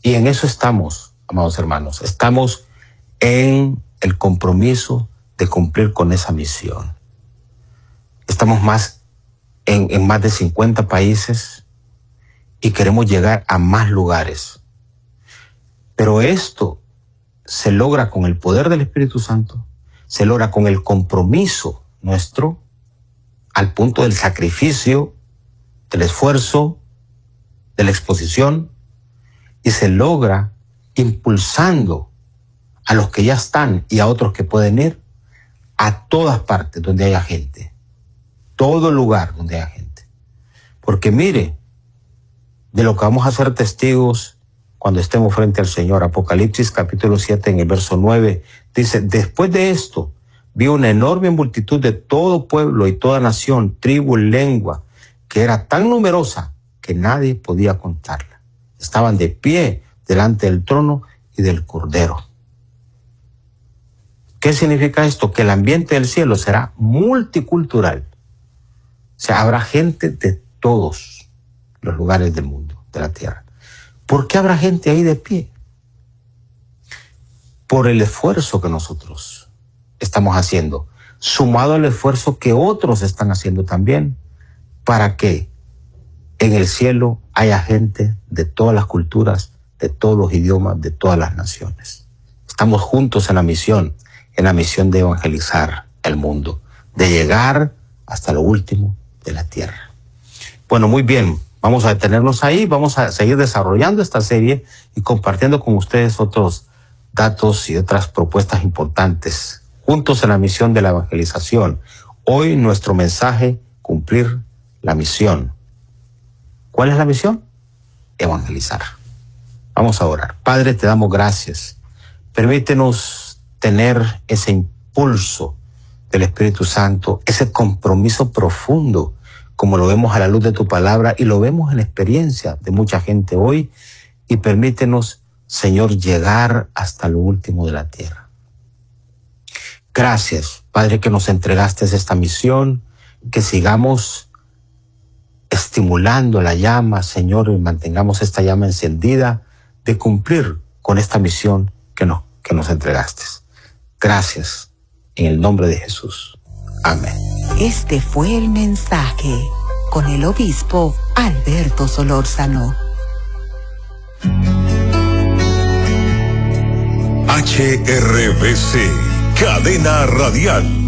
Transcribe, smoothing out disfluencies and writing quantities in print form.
Y en eso estamos, amados hermanos. Estamos en el compromiso de cumplir con esa misión. Estamos en más de 50 países y queremos llegar a más lugares. Pero esto se logra con el poder del Espíritu Santo, se logra con el compromiso nuestro, al punto del sacrificio, del esfuerzo, de la exposición, y se logra impulsando a los que ya están y a otros que pueden ir a todas partes donde haya gente, todo lugar donde haya gente. Porque mire, de lo que vamos a ser testigos cuando estemos frente al Señor. Apocalipsis capítulo 7 en el verso 9 dice: después de esto vi una enorme multitud de todo pueblo y toda nación, tribu y lengua, que era tan numerosa que nadie podía contarla. Estaban de pie delante del trono y del Cordero. ¿Qué significa esto? Que el ambiente del cielo será multicultural. O sea, habrá gente de todos los lugares del mundo, de la tierra. ¿Por qué habrá gente ahí de pie? Por el esfuerzo que nosotros estamos haciendo, sumado al esfuerzo que otros están haciendo también, para que en el cielo haya gente de todas las culturas, de todos los idiomas, de todas las naciones. Estamos juntos en la misión de evangelizar el mundo, de llegar hasta lo último de la tierra. Bueno, muy bien, vamos a detenernos ahí, vamos a seguir desarrollando esta serie y compartiendo con ustedes otros datos y otras propuestas importantes, juntos en la misión de la evangelización. Hoy nuestro mensaje: cumplir la misión. ¿Cuál es la misión? Evangelizar. Vamos a orar. Padre, te damos gracias. Permítenos tener ese impulso del Espíritu Santo, ese compromiso profundo, como lo vemos a la luz de tu palabra y lo vemos en la experiencia de mucha gente hoy, y permítenos, Señor, llegar hasta lo último de la tierra. Gracias, Padre, que nos entregaste esta misión, que sigamos estimulando la llama, Señor, y mantengamos esta llama encendida de cumplir con esta misión que nos entregaste. Gracias, en el nombre de Jesús. Amén. Este fue el mensaje con el obispo Alberto Solórzano. HRBC, Cadena Radial.